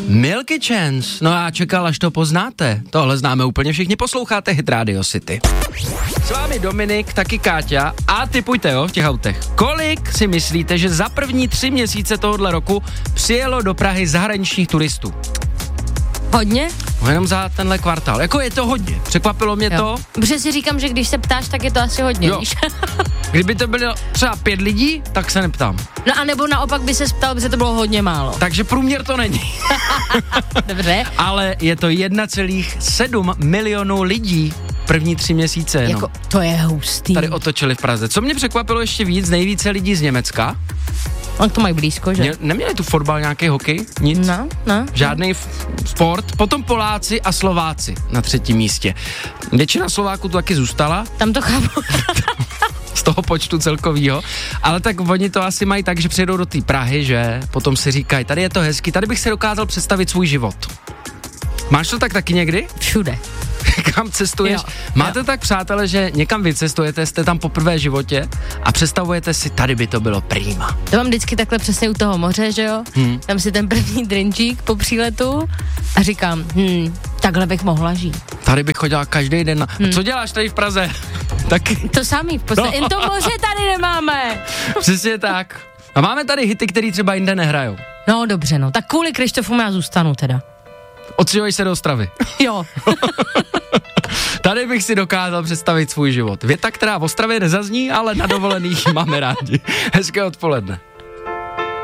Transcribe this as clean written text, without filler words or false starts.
Milky Chance, no já čekal, až to poznáte. Tohle známe úplně všichni, posloucháte Hit Radio City. S vámi Dominik, taky Káťa a tipujte v těch autech. Kolik si myslíte, že za první 3 měsíce tohohle roku přijelo do Prahy zahraničních turistů? Hodně? No jenom za tenhle kvartál. Jako je to hodně. Překvapilo mě to. Protože si říkám, že když se ptáš, tak je to asi hodně, víš? Kdyby to bylo třeba 5 lidí, tak se neptám. No a nebo naopak by se ptal, protože to bylo hodně málo. Takže průměr to není. Dobře. Ale je to 1,7 milionu lidí první 3 měsíce. Jako, to je hustý. Tady otočili v Praze. Co mě překvapilo ještě víc, nejvíce lidí z Německa. On to mají blízko, že? Neměli tu fotbal, nějaký hokej? Nic? No. Žádný sport. Potom Poláci a Slováci na 3. místě. Většina Slováků tu taky zůstala. Tam to chápu. Z toho počtu celkovýho. Ale tak oni to asi mají tak, že přijedou do té Prahy, že potom si říkají, tady je to hezky, tady bych si dokázal představit svůj život. Máš to tak taky někdy? Všude. Kam cestuješ? Máte tak, přátelé, že někam vycestujete, jste tam poprvé v životě a představujete si, tady by to bylo prima. To mám vždycky takhle přesně u toho moře, že jo? Tam si ten první drinčík po příletu a říkám, takhle bych mohla žít. Tady bych chodila každý den. A co děláš tady v Praze? Tak... To samý v podstatě. Jen to moře tady nemáme. Přesně tak. A máme tady hity, které třeba jinde nehrajou. No dobře, no. Tak kvůli Krištofu já zůstanu teda. Odstěhuj se do Ostravy. Jo. Tady bych si dokázal představit svůj život. Věta, která v Ostravě nezazní, ale na dovolených máme rádi. Hezké odpoledne.